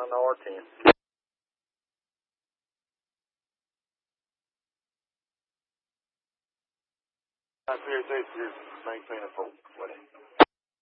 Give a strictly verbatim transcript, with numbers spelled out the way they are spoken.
on the R ten. I seriously, you're maintaining for what?